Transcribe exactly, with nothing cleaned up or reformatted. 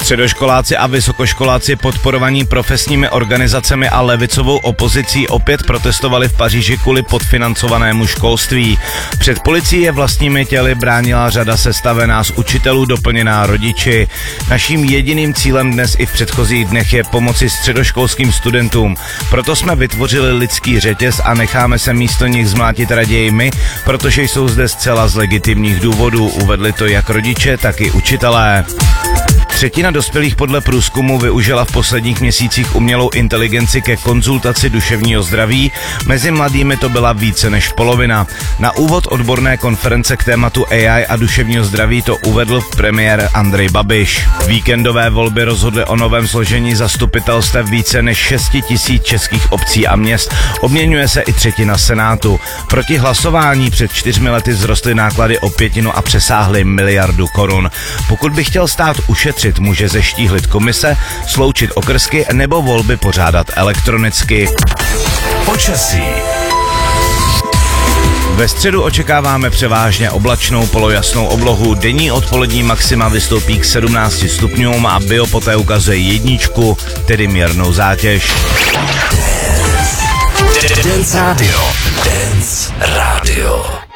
Středoškoláci a vysokoškoláci podporovaní profesními organizacemi a levicovou opozicí opět protestovali v Paříži kvůli podfinancovanému školství. Před policií je vlastními těly bránila řada sestavená z učitelů doplněná rodiči. Naším jediným cílem dnes i v předchozích dnech je pomoci středoškolským studentům. Proto jsme vytvořili lidský řetěz a necháme se místo nich zmlátit raději my, protože jsou zde zcela z legitimních důvodů. Uvedli to jak rodiče, tak i učitelé. Třetina dospělých podle průzkumu využila v posledních měsících umělou inteligenci ke konzultaci duševního zdraví, mezi mladými to byla více než polovina. Na úvod odborné konference k tématu A I a duševního zdraví to uvedl premiér Andrej Babiš. Víkendové volby rozhodly o novém složení zastupitelstev více než šest tisíc českých obcí a měst, obměňuje se i třetina senátu. Proti hlasování před čtyřmi lety vzrostly náklady o pětinu a přesáhly miliardu korun. Pokud by chtěl stát ušetřit, může zeštíhlit komise, sloučit okrsky nebo volby pořádat elektronicky. Počasí. Ve středu očekáváme převážně oblačnou polojasnou oblohu. Denní odpolední maxima vystoupí k sedmnácti stupňům a bio poté ukazuje jedničku, tedy mírnou zátěž. Dance Radio. Dance Radio.